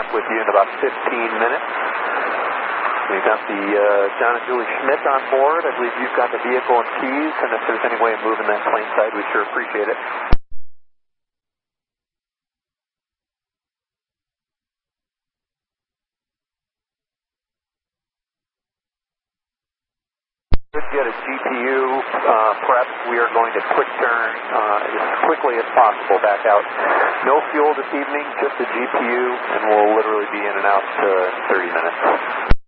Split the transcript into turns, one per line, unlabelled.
with you in about 15 minutes. We've got the John and Julie Schmidt on board. I believe you've got the vehicle and keys, and if there's any way of moving that plane side, we'd sure appreciate it. Could get a GPU prep. We are going to quick turn as quickly as possible back out. No fuel this evening, just a GPU, and we'll literally be in and out in 30 minutes.